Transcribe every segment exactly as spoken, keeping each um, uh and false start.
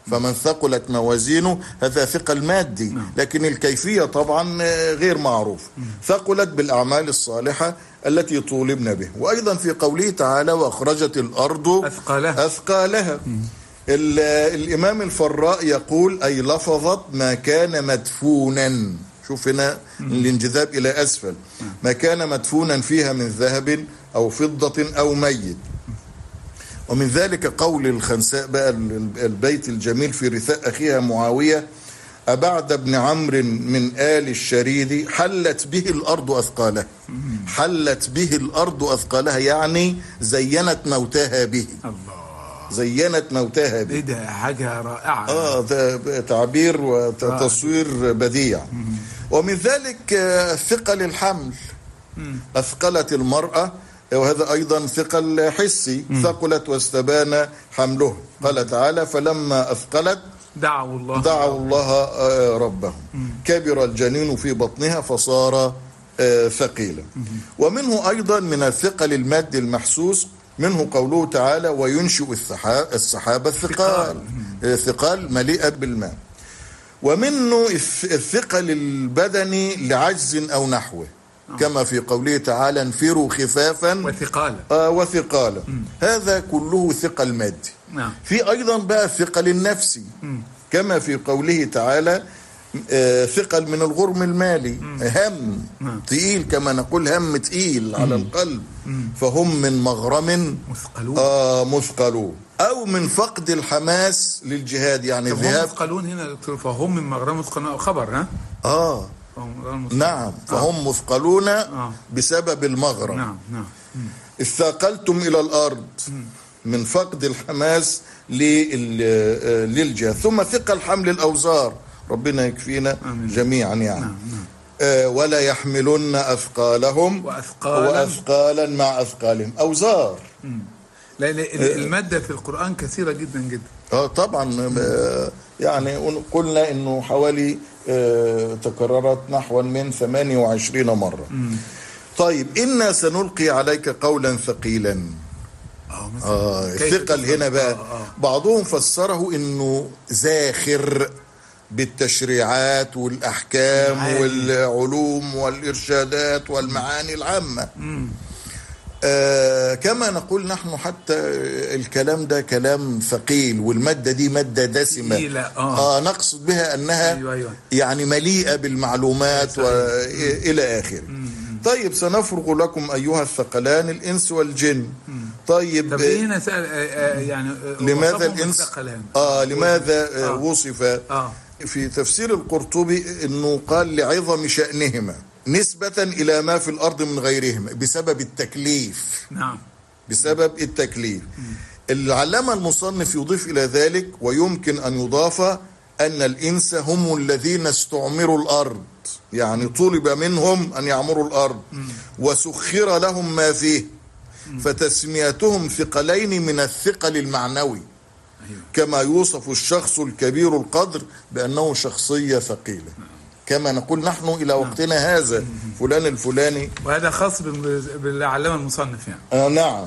فمن ثقلت موازينه هذا ثقل مادي، لكن الكيفية طبعا غير معروف. ثقلت بالأعمال الصالحة التي طولبنا به. وأيضا في قوله تعالى وأخرجت الأرض أثقالها, أثقالها. الإمام الفراء يقول أي لفظت ما كان مدفونا. شوف هنا الانجذاب إلى أسفل، ما كان مدفونا فيها من ذهب أو فضة أو ميت. ومن ذلك قول الخنساء بقى البيت الجميل في رثاء أخيها معاوية: أبعد ابن عمرو من آل الشريد حلت به الأرض أثقالها. حلت به الأرض أثقالها يعني زينت موتاها به. الله، زينت موتاها به. ايه ده، حاجة رائعة. اه ده تعبير وتصوير بديع. ومن ذلك ثقل الحمل. أثقلت المرأة، وهذا أيضا ثقل حسي. ثقلت واستبان حمله. قال تعالى فلما أثقلت دعوا الله دعوا الله ربهم كبر الجنين في بطنها فصار ثقيلا. ومنه أيضا من الثقل المادي المحسوس منه قوله تعالى وينشئ السحاب الثقال، ثقال مليئة بالماء. ومنه الثقل البدني لعجز أو نحوه كما في قوله تعالى انفروا خفافا وثقالا. آه وثقالا. هذا كله ثقل مادي. نعم. في أيضا بقى الثقل النفسي مم. كما في قوله تعالى آه ثقل من الغرم المالي. مم. هم مم. تقيل، كما نقول هم تقيل مم. على القلب. مم. فهم من مغرم مثقلون. آه مثقلون. أو من فقد الحماس للجهاد يعني ذهاب. مثقلون هنا فهم من مغرم مثقلون خبر. ها آه نعم، فهم آه. مثقلون آه. بسبب المغرم. نعم نعم. اثاقلتم إلى الأرض مم. من فقد الحماس للجهاد. ثم ثقل حمل الأوزار، ربنا يكفينا آمين. جميعا يعني. نعم نعم. آه ولا يحملن أثقالهم وأثقالا, وأثقالا مع أثقالهم. أوزار. مم. لا لا المادة في القرآن كثيرة جدا جدا. اه طبعا. آه يعني قلنا انه حوالي آه تكررت نحو من ثمانية وعشرين مرة. مم. طيب إنا سنلقي عليك قولا ثقيلا. اه, آه الثقل هنا بقى آه آه. بعضهم فسره انه زاخر بالتشريعات والأحكام المعاني. والعلوم والإرشادات والمعاني العامة. مم. آه كما نقول نحن حتى الكلام ده كلام ثقيل، والمادة دي مادة دسمة. آه. آه نقصد بها أنها أيوة أيوة. يعني مليئة بالمعلومات وإلى آخره. طيب سنفرغ لكم أيها الثقلان الإنس والجن. طيب طب هنا سأل يعني لماذا الإنس آه لماذا آه. وصف آه. في تفسير القرطبي أنه قال لعظم شأنهما نسبة إلى ما في الأرض من غيرهما بسبب التكليف. نعم، بسبب التكليف. م. العلامة المصنف يضيف إلى ذلك ويمكن أن يضاف أن الإنس هم الذين استعمروا الأرض، يعني طلب منهم أن يعمروا الأرض م. وسخر لهم ما فيه، م. فتسميتهم ثقلين من الثقل المعنوي. أيوه. كما يوصف الشخص الكبير القدر بأنه شخصية ثقيلة. كما نقول نحن إلى وقتنا هذا فلان الفلاني، وهذا خاص بالعلامة المصنف يعني. آه نعم.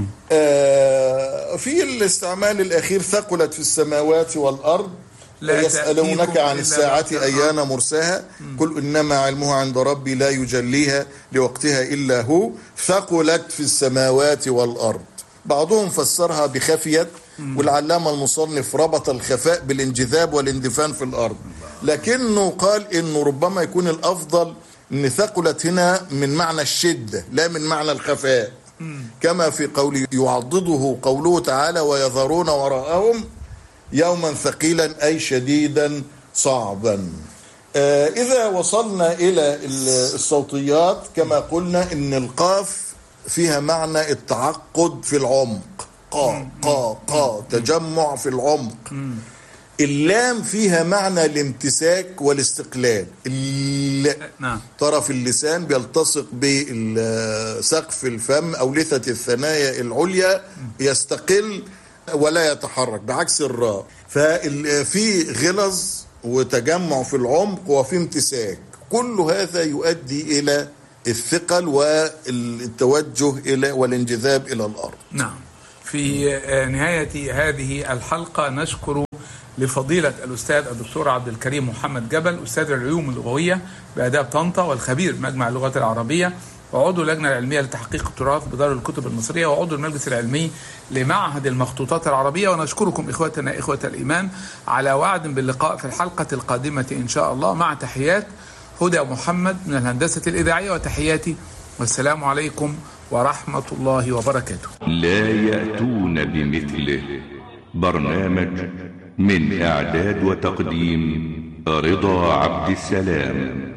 آه في الاستعمال الأخير ثقلت في السماوات والأرض يسألونك عن الساعة أيان مرساها قل إنما علمها عند ربي لا يجليها لوقتها إلا هو ثقلت في السماوات والأرض. بعضهم فسرها بخفيت، والعلامة المصنف ربط الخفاء بالانجذاب والاندفان في الأرض، لكنه قال إنه ربما يكون الأفضل إن ثقلت هنا من معنى الشدة لا من معنى الخفاء، كما في قوله يعضده قوله تعالى ويذرون وراءهم يوما ثقيلا أي شديدا صعبا. آه إذا وصلنا إلى الصوتيات كما قلنا إن القاف فيها معنى التعقد في العمق، قا قا قا تجمع في العمق. اللام فيها معنى الامتساك والاستقلال. نعم. طرف اللسان بيلتصق بسقف الفم أو لثة الثنايا العليا يستقل ولا يتحرك، بعكس الراء. ففي غلظ وتجمع في العمق وفي امتساك، كل هذا يؤدي إلى الثقل والتوجه إلى والانجذاب إلى الأرض. نعم. في نهاية هذه الحلقة نشكر لفضيلة الأستاذ الدكتور عبد الكريم محمد جبل، أستاذ العلوم اللغوية بآداب طنطا والخبير بمجمع اللغات العربية وعضو اللجنة العلمية لتحقيق التراث بدار الكتب المصرية وعضو المجلس العلمي لمعهد المخطوطات العربية. ونشكركم إخوتنا إخوة الإيمان على وعد باللقاء في الحلقة القادمة إن شاء الله، مع تحيات هدى محمد من الهندسة الإذاعية وتحياتي، والسلام عليكم ورحمة الله وبركاته. لا يأتون بمثله. برنامج من إعداد وتقديم رضا عبد السلام.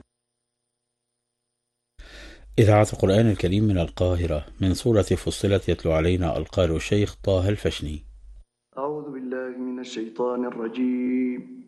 إذاعة القرآن الكريم من القاهرة، من سورة فصلت، يتلو علينا القارئ الشيخ طه الفشني. أعوذ بالله من الشيطان الرجيم.